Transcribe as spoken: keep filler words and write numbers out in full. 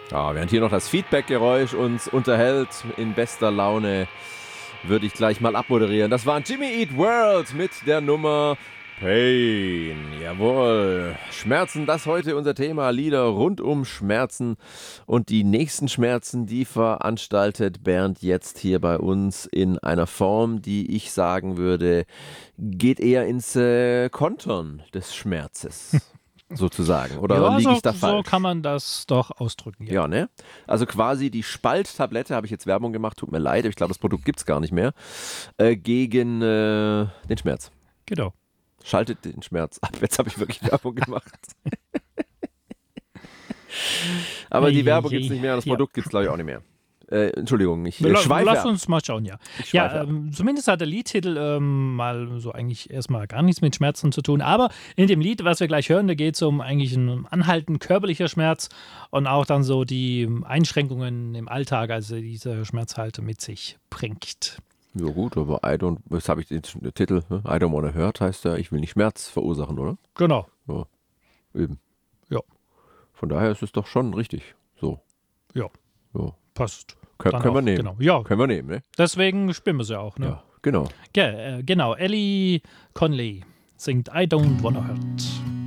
Ja, während hier noch das Feedback-Geräusch uns unterhält, in bester Laune, würde ich gleich mal abmoderieren. Das war Jimmy Eat World mit der Nummer Pain. Jawohl. Schmerzen, das heute unser Thema. Lieder rund um Schmerzen. Und die nächsten Schmerzen, die veranstaltet Bernd jetzt hier bei uns in einer Form, die ich sagen würde, geht eher ins äh, Kontern des Schmerzes. Sozusagen. Oder ja, liege so, ich da falsch? So kann man das doch ausdrücken. Ja, ja, ne? Also quasi die Spalttablette, habe ich jetzt Werbung gemacht, tut mir leid, aber ich glaube, das Produkt gibt es gar nicht mehr, äh, gegen äh, den Schmerz. Genau. Schaltet den Schmerz ab. Jetzt habe ich wirklich Werbung gemacht. aber die Werbung gibt es nicht mehr, das Produkt gibt es, glaube ich, auch nicht mehr. Äh, Entschuldigung, ich äh, schweife Lass ab. uns mal schauen, ja. Ja, ähm, zumindest hat der Liedtitel ähm, mal so eigentlich erstmal gar nichts mit Schmerzen zu tun. Aber in dem Lied, was wir gleich hören, da geht es um eigentlich einen anhaltenden körperlicher Schmerz und auch dann so die Einschränkungen im Alltag, also dieser Schmerz halt mit sich bringt. Ja gut, aber I don't, jetzt habe ich den Titel, ne? I don't wanna hurt heißt ja, ich will nicht Schmerz verursachen, oder? Genau. Ja, eben. Ja. Von daher ist es doch schon richtig so. Ja. Ja. Passt. Kön können auch, wir nehmen. Genau. Ja. Können wir nehmen, ne? Deswegen spielen wir sie auch, ne? Ja, genau. Ge äh, genau, Ellie Conley singt I Don't Wanna Hurt.